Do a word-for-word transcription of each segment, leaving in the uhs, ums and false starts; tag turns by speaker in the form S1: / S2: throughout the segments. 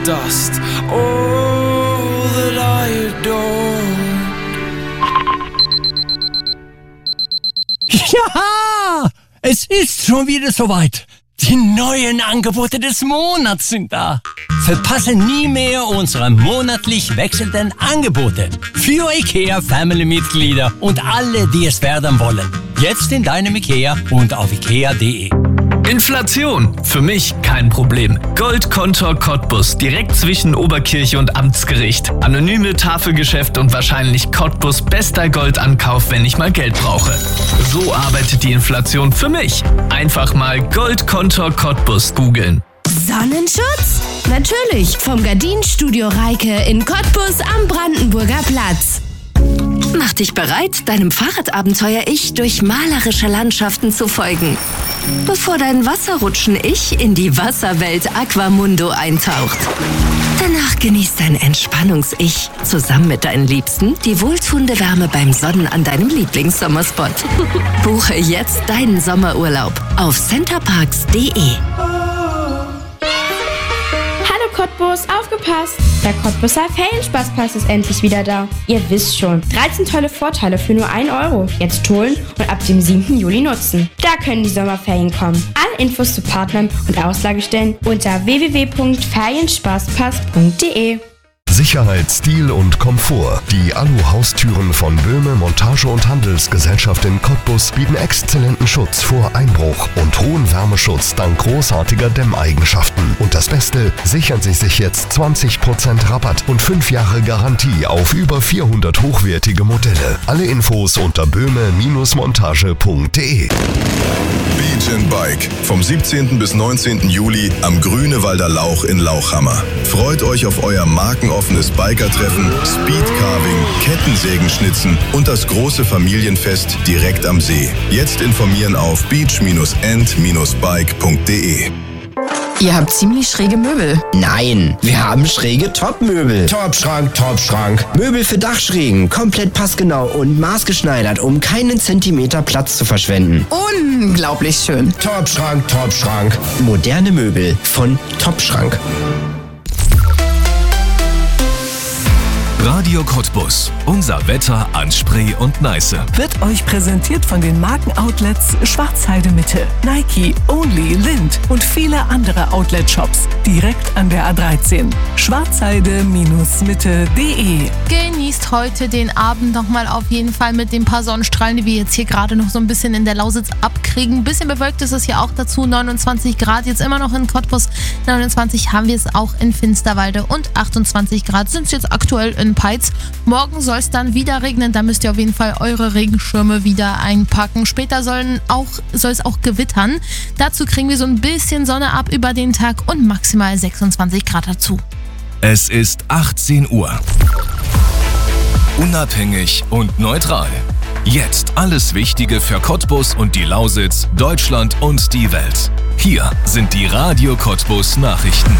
S1: dust, all that I adore.
S2: Ja, es ist schon wieder soweit. Die neuen Angebote des Monats sind da. Verpasse nie mehr unsere monatlich wechselnden Angebote für IKEA-Family-Mitglieder und alle, die es werden wollen. Jetzt in deinem IKEA und auf ikea punkt de.
S3: Inflation. Für mich kein Problem. Goldkontor Cottbus, direkt zwischen Oberkirche und Amtsgericht. Anonyme Tafelgeschäft und wahrscheinlich Cottbus bester Goldankauf, wenn ich mal Geld brauche. So arbeitet die Inflation für mich. Einfach mal Goldkontor Cottbus googeln.
S4: Sonnenschutz? Natürlich, vom Gardinenstudio Reike in Cottbus am Brandenburger Platz. Mach dich bereit, deinem Fahrradabenteuer-Ich durch malerische Landschaften zu folgen, bevor dein Wasserrutschen-Ich in die Wasserwelt Aquamundo eintaucht. Danach genießt dein Entspannungs-Ich zusammen mit deinen Liebsten die wohltuende Wärme beim Sonnen an deinem Lieblingssommerspot. Buche jetzt deinen Sommerurlaub auf centerparks punkt de.
S5: Cottbus, aufgepasst! Der Cottbuser Ferienspaßpass ist endlich wieder da. Ihr wisst schon, dreizehn tolle Vorteile für nur ein Euro. Jetzt holen und ab dem siebten Juli nutzen. Da können die Sommerferien kommen. Alle Infos zu Partnern und Auslagestellen unter w w w punkt ferienspaßpass punkt de.
S6: Sicherheit, Stil und Komfort. Die Alu-Haustüren von Böhme Montage- und Handelsgesellschaft in Cottbus bieten exzellenten Schutz vor Einbruch und hohen Wärmeschutz dank großartiger Dämmeigenschaften. Und das Beste, sichern Sie sich jetzt zwanzig Prozent Rabatt und fünf Jahre Garantie auf über vierhundert hochwertige Modelle. Alle Infos unter böhme Montage punkt de.
S7: Beach and Bike. Vom siebzehnten bis neunzehnten Juli am Grünewalder Lauch in Lauchhammer. Freut euch auf euer markenoffenes Bikertreffen, Speedcarving, Kettensägenschnitzen und das große Familienfest direkt am See. Jetzt informieren auf beach and bike punkt de.
S8: Ihr habt ziemlich schräge Möbel.
S9: Nein, wir haben schräge Top-Möbel. Top-Schrank, Top-Schrank. Möbel für Dachschrägen, komplett passgenau und maßgeschneidert, um keinen Zentimeter Platz zu verschwenden.
S8: Unglaublich schön.
S9: Top-Schrank, Top-Schrank. Moderne Möbel von Top-Schrank.
S3: Radio Cottbus. Unser Wetter an Spree und Neiße.
S10: Wird euch präsentiert von den Markenoutlets Schwarzheide Mitte, Nike, Only, Lind und viele andere Outlet-Shops direkt an der A dreizehn. schwarzheide Mitte punkt de.
S11: Genießt heute den Abend nochmal auf jeden Fall mit den paar Sonnenstrahlen, die wir jetzt hier gerade noch so ein bisschen in der Lausitz abkriegen. Ein bisschen bewölkt ist es hier auch dazu. neunundzwanzig Grad jetzt immer noch in Cottbus. neunundzwanzig haben wir es auch in Finsterwalde und achtundzwanzig Grad sind es jetzt aktuell in Peitz. Morgen soll es dann wieder regnen, da müsst ihr auf jeden Fall eure Regenschirme wieder einpacken. Später sollen auch, soll es auch gewittern. Dazu kriegen wir so ein bisschen Sonne ab über den Tag und maximal sechsundzwanzig Grad dazu.
S3: Es ist achtzehn Uhr. Unabhängig und neutral. Jetzt alles Wichtige für Cottbus und die Lausitz, Deutschland und die Welt. Hier sind die Radio Cottbus Nachrichten.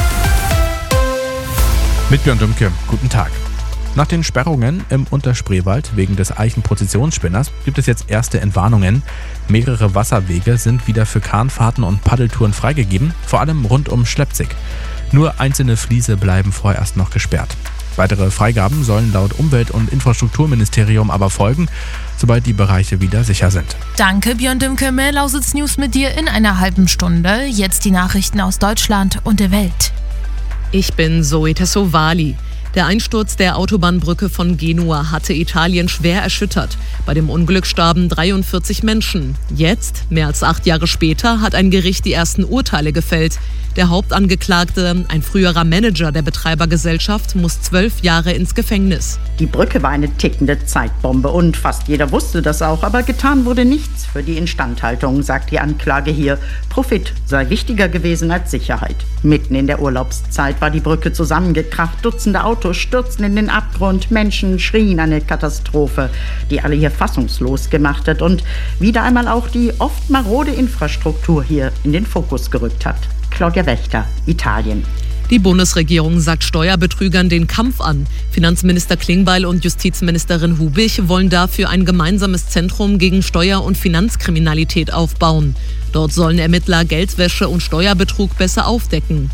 S12: Mit Björn Dümke, guten Tag. Nach den Sperrungen im Unterspreewald wegen des Eichenprozessionsspinners gibt es jetzt erste Entwarnungen. Mehrere Wasserwege sind wieder für Kahnfahrten und Paddeltouren freigegeben, vor allem rund um Schlepzig. Nur einzelne Fliese bleiben vorerst noch gesperrt. Weitere Freigaben sollen laut Umwelt- und Infrastrukturministerium aber folgen, sobald die Bereiche wieder sicher sind.
S11: Danke Björn Dümke, mehr Lausitz News mit dir in einer halben Stunde. Jetzt die Nachrichten aus Deutschland und der Welt.
S13: Ich bin Zoe Tessovali. Der Einsturz der Autobahnbrücke von Genua hatte Italien schwer erschüttert. Bei dem Unglück starben dreiundvierzig Menschen. Jetzt, mehr als acht Jahre später, hat ein Gericht die ersten Urteile gefällt. Der Hauptangeklagte, ein früherer Manager der Betreibergesellschaft, muss zwölf Jahre ins Gefängnis.
S14: Die Brücke war eine tickende Zeitbombe und fast jeder wusste das auch, aber getan wurde nichts für die Instandhaltung, sagt die Anklage hier. Profit sei wichtiger gewesen als Sicherheit. Mitten in der Urlaubszeit war die Brücke zusammengekracht, Dutzende Autos stürzten in den Abgrund, Menschen schrien eine Katastrophe, die alle hier fassungslos gemacht hat und wieder einmal auch die oft marode Infrastruktur hier in den Fokus gerückt hat. Claudia Wächter, Italien.
S13: Die Bundesregierung sagt Steuerbetrügern den Kampf an. Finanzminister Klingbeil und Justizministerin Hubig wollen dafür ein gemeinsames Zentrum gegen Steuer- und Finanzkriminalität aufbauen. Dort sollen Ermittler Geldwäsche und Steuerbetrug besser aufdecken.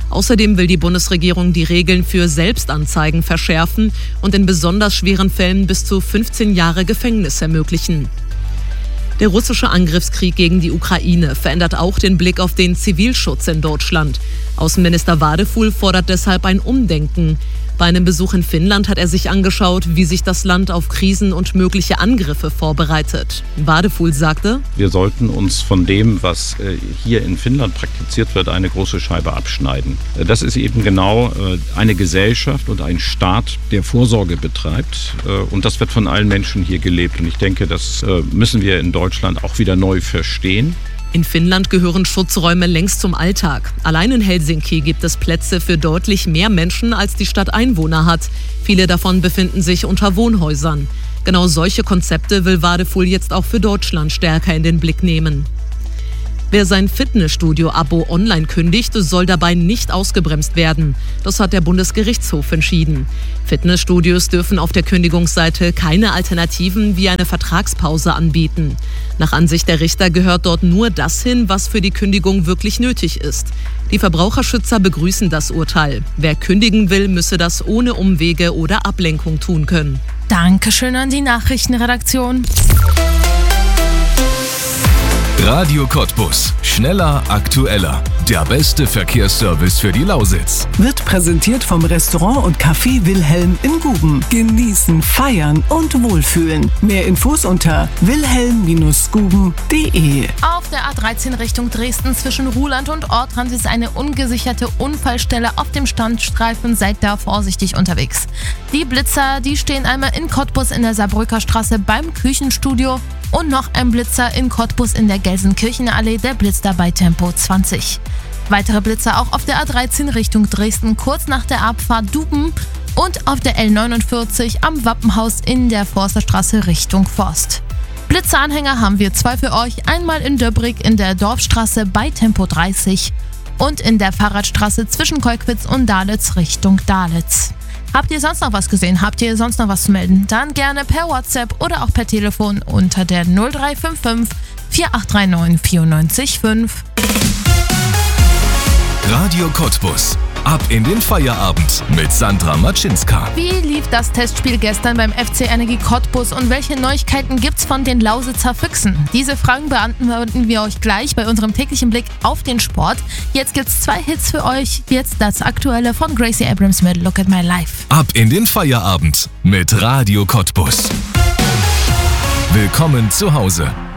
S13: Außerdem will die Bundesregierung die Regeln für Selbstanzeigen verschärfen und in besonders schweren Fällen bis zu fünfzehn Jahre Gefängnis ermöglichen. Der russische Angriffskrieg gegen die Ukraine verändert auch den Blick auf den Zivilschutz in Deutschland. Außenminister Wadefuhl fordert deshalb ein Umdenken. Bei einem Besuch in Finnland hat er sich angeschaut, wie sich das Land auf Krisen und mögliche Angriffe vorbereitet. Wadefuhl sagte:
S15: Wir sollten uns von dem, was hier in Finnland praktiziert wird, eine große Scheibe abschneiden. Das ist eben genau eine Gesellschaft und ein Staat, der Vorsorge betreibt. Und das wird von allen Menschen hier gelebt. Und ich denke, das müssen wir in Deutschland auch wieder neu verstehen.
S13: In Finnland gehören Schutzräume längst zum Alltag. Allein in Helsinki gibt es Plätze für deutlich mehr Menschen, als die Stadt Einwohner hat. Viele davon befinden sich unter Wohnhäusern. Genau solche Konzepte will Wadefuhl jetzt auch für Deutschland stärker in den Blick nehmen. Wer sein Fitnessstudio-Abo online kündigt, soll dabei nicht ausgebremst werden. Das hat der Bundesgerichtshof entschieden. Fitnessstudios dürfen auf der Kündigungsseite keine Alternativen wie eine Vertragspause anbieten. Nach Ansicht der Richter gehört dort nur das hin, was für die Kündigung wirklich nötig ist. Die Verbraucherschützer begrüßen das Urteil. Wer kündigen will, müsse das ohne Umwege oder Ablenkung tun können.
S11: Dankeschön an die Nachrichtenredaktion.
S16: Radio Cottbus. Schneller, aktueller. Der beste Verkehrsservice für die Lausitz.
S10: Wird präsentiert vom Restaurant und Café Wilhelm in Guben. Genießen, feiern und wohlfühlen. Mehr Infos unter wilhelm Bindestrich guben punkt de.
S11: Auf der A dreizehn Richtung Dresden zwischen Ruhland und Ortrand ist eine ungesicherte Unfallstelle auf dem Standstreifen. Seid da vorsichtig unterwegs. Die Blitzer, die stehen einmal in Cottbus in der Saarbrücker Straße beim Küchenstudio. Und noch ein Blitzer in Cottbus in der Gelsenkirchener Allee, der blitzt dabei Tempo zwanzig. Weitere Blitzer auch auf der A dreizehn Richtung Dresden, kurz nach der Abfahrt Duben und auf der L neunundvierzig am Wappenhaus in der Forsterstraße Richtung Forst. Blitzeranhänger haben wir zwei für euch, einmal in Döbrig in der Dorfstraße bei Tempo dreißig und in der Fahrradstraße zwischen Kolkwitz und Dalitz Richtung Dalitz. Habt ihr sonst noch was gesehen? Habt ihr sonst noch was zu melden? Dann gerne per WhatsApp oder auch per Telefon unter der null drei fünf fünf vier acht drei neun vier neun fünf.
S16: Radio Cottbus. Ab in den Feierabend mit Sandra Matschinska.
S11: Wie lief das Testspiel gestern beim F C Energie Cottbus und welche Neuigkeiten gibt's von den Lausitzer Füchsen? Diese Fragen beantworten wir euch gleich bei unserem täglichen Blick auf den Sport. Jetzt gibt's zwei Hits für euch. Jetzt das Aktuelle von Gracie Abrams mit Look at My Life.
S16: Ab in den Feierabend mit Radio Cottbus. Willkommen zu Hause.